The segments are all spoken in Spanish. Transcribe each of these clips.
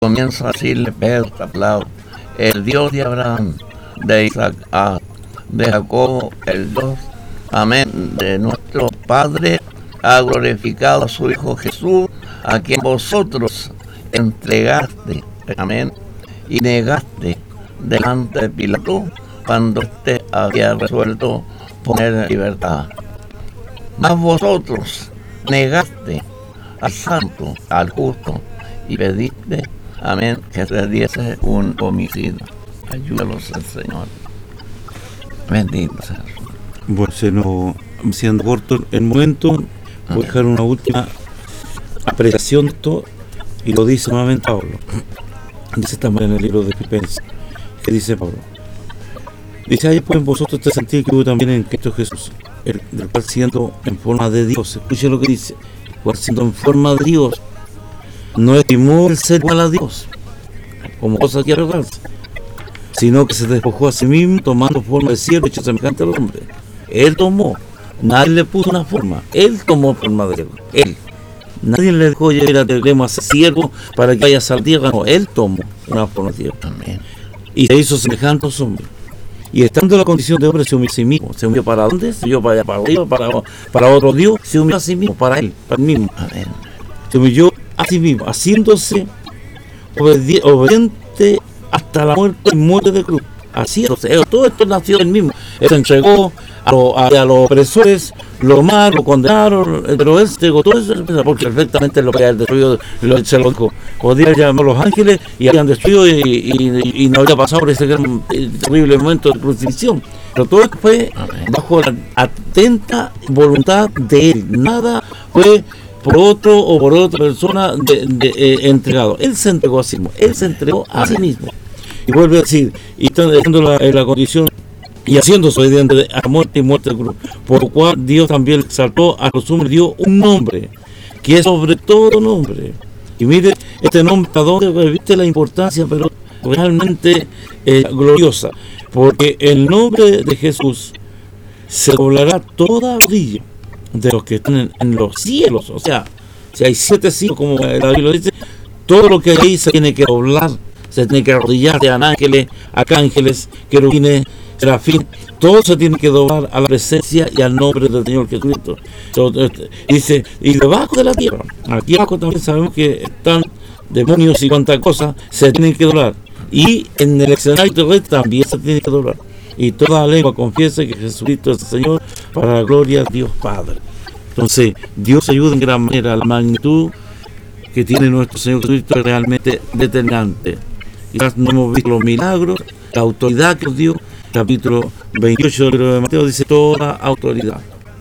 comienza a decirle Pedro, hablado, el Dios de Abraham, de Isaac, de Jacob, el Dios, amén, de nuestro Padre, ha glorificado a su Hijo Jesús, a quien vosotros entregaste, amén, y negaste delante de Pilato cuando éste había resuelto poner en libertad. Mas vosotros negaste al santo, al justo, y pediste, amén, que se diese un homicidio. Ayúdalos al Señor. Bendito sea. Bueno, siendo corto el momento, voy a dejar una última apreciación de esto, y lo dice nuevamente Pablo. Dice también en el libro de Filipenses, que dice Pablo. Dice, ahí pues vosotros te sentís que hubo también en Cristo Jesús, del cual siendo en forma de Dios, escuche lo que dice, el cual siendo en forma de Dios, no estimó el ser igual a Dios, como cosa que arrogarse, sino que se despojó a sí mismo, tomando forma de siervo, hecho semejante al hombre. Él tomó, nadie le puso una forma, él tomó forma de siervo, él. Nadie le dijo, oye, mira, tenemos a ser siervo para que vayas a la tierra, no, él tomó una forma de siervo. Amén. Y se hizo semejante a los hombres. Y estando en la condición de hombre, se humilló a sí mismo. ¿Se humilló para dónde? Se humilló para allá, para arriba, para otro Dios. Se humilló a sí mismo, para él mismo. Amén. Se humilló a sí mismo, haciéndose obediente hasta la muerte y muerte de cruz. Así es, todo esto nació del mismo. Él se entregó a los opresores, lo malo, lo condenaron, pero él se entregó todo eso porque perfectamente lo que había destruido, se lo dijo. Podía llamar a los ángeles y habían destruido y no había pasado por ese gran, terrible momento de crucifixión. Pero todo esto fue bajo la atenta voluntad de él. Nada fue por otro o por otra persona entregado. Él se entregó a sí mismo. Él se entregó a sí mismo. Y vuelve a decir, y estando la condición y haciéndose obediente a muerte y muerte de cruz, por lo cual Dios también exaltó a los hombres, dio un nombre que es sobre todo nombre. Y mire, este nombre, ¿a dónde viste la importancia? Pero realmente gloriosa, porque el nombre de Jesús se doblará toda rodilla de los que están en los cielos. O sea, si hay 7 cielos, como la Biblia dice, todo lo que hay ahí se tiene que doblar. Se tiene que arrodillar, sean ángeles, arcángeles, querubines, serafín, todo se tiene que doblar a la presencia y al nombre del Señor Jesucristo. Dice, y debajo de la tierra, aquí abajo también sabemos que están demonios y cuantas cosas, se tienen que doblar. Y en el escenario terrestre también se tiene que doblar. Y toda lengua confiesa que Jesucristo es el Señor, para la gloria de Dios Padre. Entonces, Dios ayuda en gran manera a la magnitud que tiene nuestro Señor Jesucristo, es realmente determinante. Quizás no hemos visto los milagros, la autoridad que nos dio. Capítulo 28 del libro de Mateo dice, toda autoridad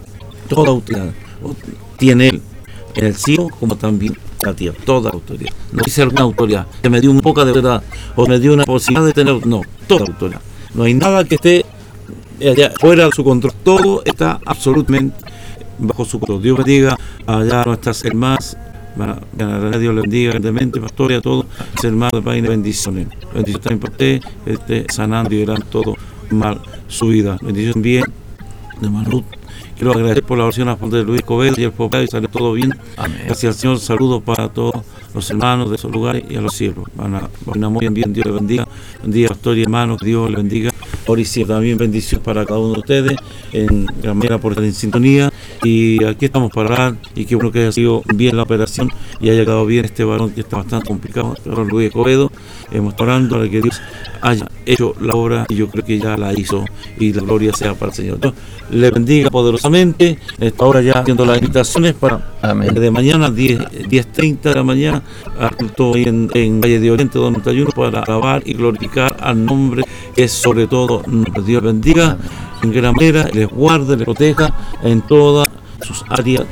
tiene él en el cielo como también en la tierra, toda autoridad. No dice alguna autoridad, que me dio un poco de verdad o me dio una posibilidad de tener, no, toda autoridad. No hay nada que esté fuera de su control, todo está absolutamente bajo su control. Dios bendiga allá a nuestras hermanas. Dios le bendiga grandemente, pastor, y a todos los hermanos de Paine, bendiciones. Bendiciones también para usted, sanando y liberando todo mal su vida. Bendiciones también de Ruth. Quiero agradecer por la oración a favor de Luis Escobedo y el papá, y sale todo bien. Amén. Gracias al Señor, saludos para todos los hermanos de esos lugares y a los cielos. Van a muy bien, Dios le bendiga. Bendiga, pastor y hermanos, Dios le bendiga. Ahora y siempre también bendición para cada uno de ustedes, en gran manera por estar en sintonía. Y aquí estamos para hablar, y qué bueno que haya sido bien la operación y haya quedado bien este varón que está bastante complicado, Luis Escobedo. Hemos estado orando para que Dios haya hecho la obra, y yo creo que ya la hizo, y la gloria sea para el Señor. Entonces, le bendiga poderosamente. Esta hora ya haciendo las invitaciones para de mañana 10:30 de la mañana al culto en Valle de Oriente 291, para alabar y glorificar al nombre que es sobre todo nombre. Dios bendiga en gran manera, les guarde, les proteja en todas sus áreas